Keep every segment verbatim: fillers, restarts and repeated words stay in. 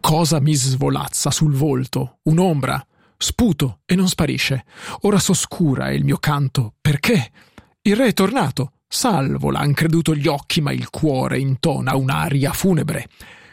Cosa mi svolazza sul volto? Un'ombra. Sputo e non sparisce. Ora s'oscura il mio canto. Perché? Il re è tornato. Salvo, l'han creduto gli occhi, ma il cuore intona un'aria funebre.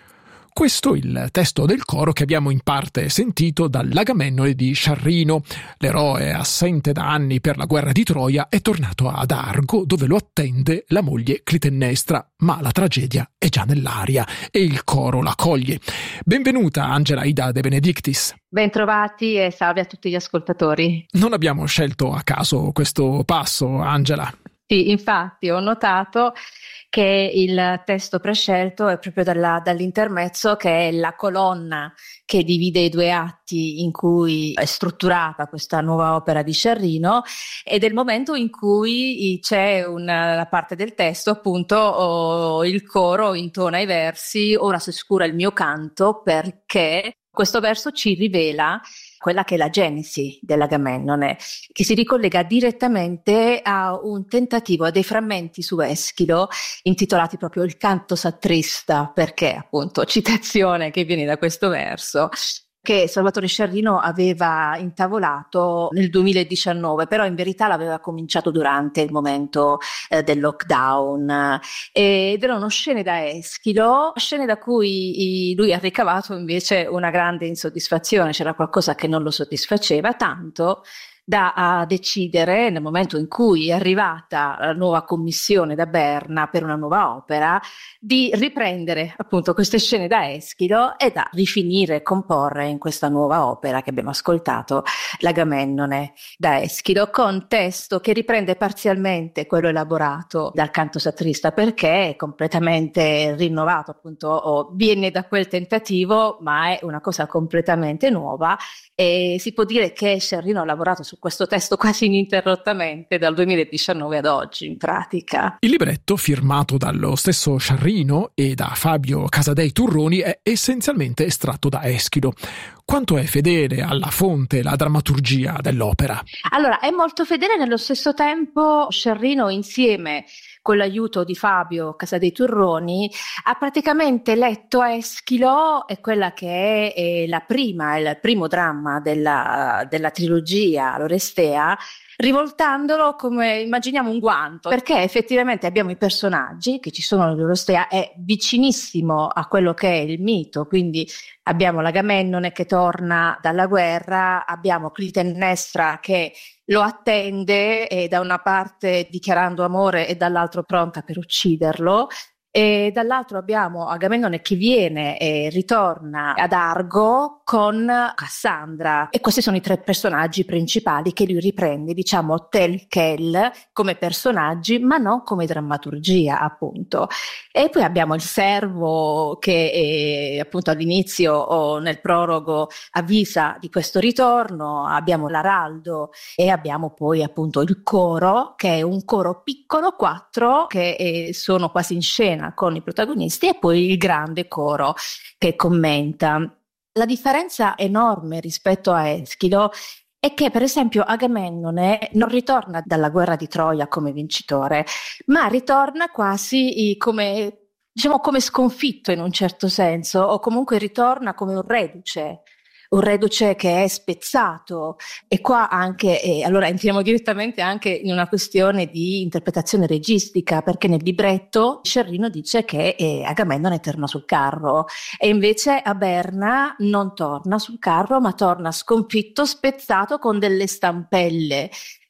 Questo il testo del coro che abbiamo in parte sentito dall'Agamennone di Sciarrino. L'eroe, assente da anni per la guerra di Troia, è tornato ad Argo, dove lo attende la moglie Clitennestra, ma la tragedia è già nell'aria e il coro la coglie. Benvenuta Angela Ida De Benedictis. Bentrovati e salve a tutti gli ascoltatori. Non abbiamo scelto a caso questo passo, Angela. Sì, infatti ho notato che il testo prescelto è proprio dalla, dall'intermezzo, che è la colonna che divide i due atti in cui è strutturata questa nuova opera di Sciarrino, ed è il momento in cui c'è una parte del testo, appunto, oh, il coro intona i versi: ora si scura il mio canto, perché questo verso ci rivela quella che è la genesi dell'Agamennone, che si ricollega direttamente a un tentativo, a dei frammenti su Eschilo intitolati proprio il canto satrista, perché appunto citazione che viene da questo verso, che Salvatore Sciarrino aveva intavolato nel duemiladiciannove, però in verità l'aveva cominciato durante il momento eh, del lockdown, ed erano scene da Eschilo, scene da cui i, lui ha ricavato invece una grande insoddisfazione. C'era qualcosa che non lo soddisfaceva, tanto da a decidere, nel momento in cui è arrivata la nuova commissione da Berna per una nuova opera, di riprendere appunto queste scene da Eschilo e da rifinire e comporre in questa nuova opera che abbiamo ascoltato, l'Agamennone da Eschilo, con testo che riprende parzialmente quello elaborato dal canto satrista, perché è completamente rinnovato, appunto, o viene da quel tentativo, ma è una cosa completamente nuova. E si può dire che Sciarrino ha lavorato su questo testo quasi ininterrottamente dal duemiladiciannove ad oggi, in pratica. Il libretto, firmato dallo stesso Sciarrino e da Fabio Casadei Turroni, è essenzialmente estratto da Eschilo. Quanto è fedele alla fonte la drammaturgia dell'opera? Allora, è molto fedele, nello stesso tempo Sciarrino, insieme con l'aiuto di Fabio Casadei Turroni, ha praticamente letto Eschilo, è quella che è, è la prima, il primo dramma della, della trilogia l'Orestea, rivoltandolo come, immaginiamo, un guanto, perché effettivamente abbiamo i personaggi che ci sono nell'Orestea, è vicinissimo a quello che è il mito, quindi abbiamo l'Agamennone che torna dalla guerra, abbiamo Clitennestra che lo attende, e da una parte dichiarando amore e dall'altro pronta per ucciderlo, e dall'altro abbiamo Agamennone che viene e ritorna ad Argo con Cassandra, e questi sono i tre personaggi principali che lui riprende, diciamo, tel quel come personaggi, ma non come drammaturgia, appunto. E poi abbiamo il servo che è, appunto, all'inizio o nel prologo avvisa di questo ritorno, abbiamo l'araldo e abbiamo poi appunto il coro, che è un coro piccolo, quattro, che è, sono quasi in scena con i protagonisti, e poi il grande coro che commenta. La differenza enorme rispetto a Eschilo è che, per esempio, Agamennone non ritorna dalla guerra di Troia come vincitore, ma ritorna quasi come, diciamo, come sconfitto in un certo senso, o comunque ritorna come un reduce. Un reduce che è spezzato, e qua anche, eh, allora entriamo direttamente anche in una questione di interpretazione registica, perché nel libretto Sciarrino dice che eh, Agamennone torna sul carro, e invece a Berna non torna sul carro, ma torna sconfitto, spezzato, con delle stampelle,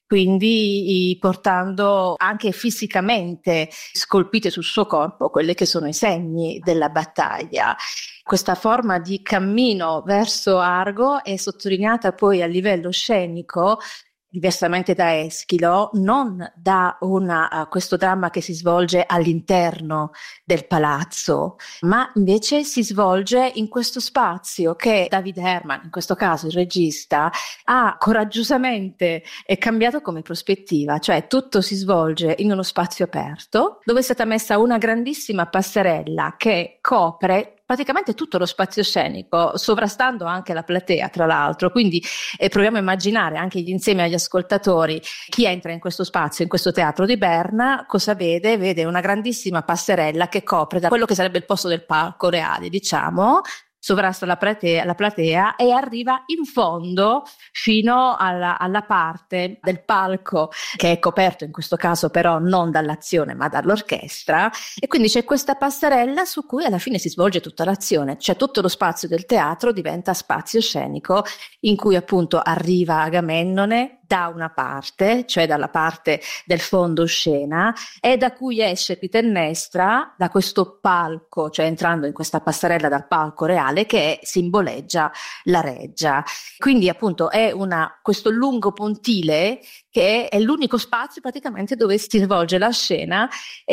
quindi portando anche fisicamente scolpite sul suo corpo quelle che sono i segni della battaglia. Questa forma di cammino verso Argo è sottolineata poi a livello scenico, diversamente da Eschilo, non da una, uh, questo dramma che si svolge all'interno del palazzo, ma invece si svolge in questo spazio che David Herman, in questo caso il regista, ha coraggiosamente cambiato come prospettiva, cioè tutto si svolge in uno spazio aperto dove è stata messa una grandissima passerella che copre praticamente tutto lo spazio scenico, sovrastando anche la platea, tra l'altro. Quindi eh, proviamo a immaginare anche insieme agli ascoltatori chi entra in questo spazio, in questo teatro di Berna, cosa vede? Vede una grandissima passerella che copre da quello che sarebbe il posto del palco reale, diciamo, sovrasta la platea, la platea e arriva in fondo fino alla, alla parte del palco che è coperto in questo caso però non dall'azione ma dall'orchestra, e quindi c'è questa passerella su cui alla fine si svolge tutta l'azione, cioè tutto lo spazio del teatro diventa spazio scenico in cui appunto arriva Agamennone da una parte, cioè dalla parte del fondo scena, e da cui esce Clitennestra da questo palco, cioè entrando in questa passerella dal palco reale che simboleggia la reggia. Quindi appunto è una, questo lungo pontile che è l'unico spazio praticamente dove si svolge la scena.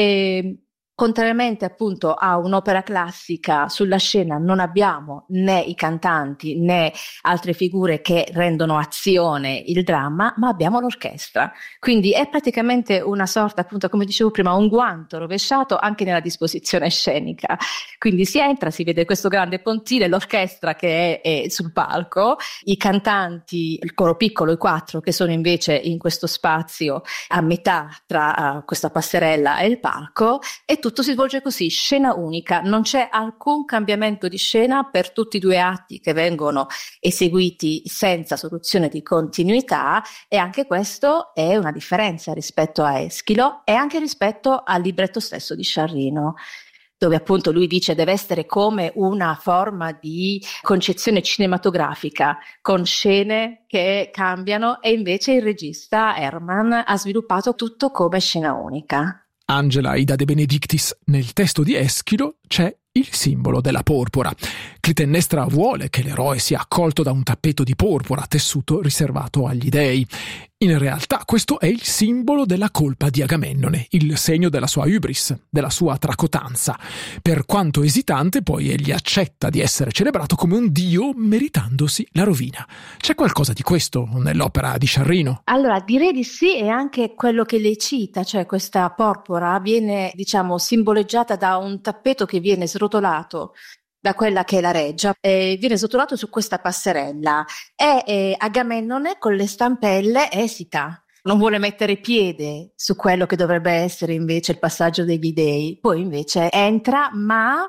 E, contrariamente appunto a un'opera classica, sulla scena non abbiamo né i cantanti né altre figure che rendono azione il dramma, ma abbiamo l'orchestra. Quindi è praticamente una sorta, appunto, come dicevo prima, un guanto rovesciato anche nella disposizione scenica. Quindi si entra, si vede questo grande pontile, l'orchestra che è, è sul palco, i cantanti, il coro piccolo, i quattro, che sono invece in questo spazio a metà tra uh, questa passerella e il palco, e tutto si svolge così, scena unica, non c'è alcun cambiamento di scena per tutti i due atti che vengono eseguiti senza soluzione di continuità, e anche questo è una differenza rispetto a Eschilo e anche rispetto al libretto stesso di Sciarrino, dove appunto lui dice deve essere come una forma di concezione cinematografica con scene che cambiano, e invece il regista Herman ha sviluppato tutto come scena unica. Angela Ida De Benedictis, nel testo di Eschilo c'è il simbolo della porpora. Clitennestra vuole che l'eroe sia accolto da un tappeto di porpora, tessuto riservato agli dei. In realtà questo è il simbolo della colpa di Agamennone, il segno della sua hubris, della sua tracotanza. Per quanto esitante, poi egli accetta di essere celebrato come un dio meritandosi la rovina. C'è qualcosa di questo nell'opera di Sciarrino? Allora, direi di sì, e anche quello che lei cita, cioè questa porpora viene, diciamo, simboleggiata da un tappeto che viene srotolato da quella che è la reggia, e viene srotolato su questa passerella, e eh, Agamennone con le stampelle esita, non vuole mettere piede su quello che dovrebbe essere invece il passaggio degli dei, poi invece entra, ma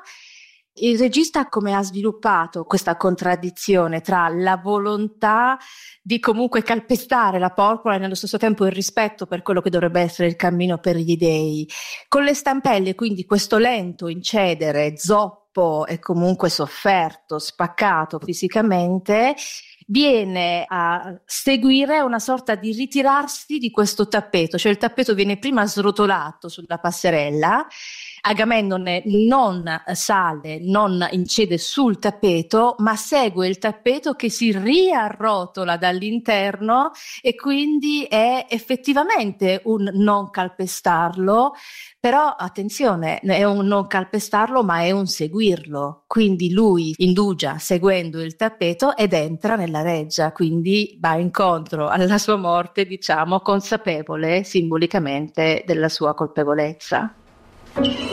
il regista come ha sviluppato questa contraddizione tra la volontà di comunque calpestare la porpora e nello stesso tempo il rispetto per quello che dovrebbe essere il cammino per gli dei, con le stampelle, quindi questo lento incedere, zoppo e comunque sofferto, spaccato fisicamente, viene a seguire una sorta di ritirarsi di questo tappeto, cioè il tappeto viene prima srotolato sulla passerella, Agamennone non sale, non incede sul tappeto, ma segue il tappeto che si riarrotola dall'interno, e quindi è effettivamente un non calpestarlo, però attenzione, è un non calpestarlo ma è un seguirlo, quindi lui indugia seguendo il tappeto ed entra nella reggia, quindi va incontro alla sua morte, diciamo, consapevole simbolicamente della sua colpevolezza.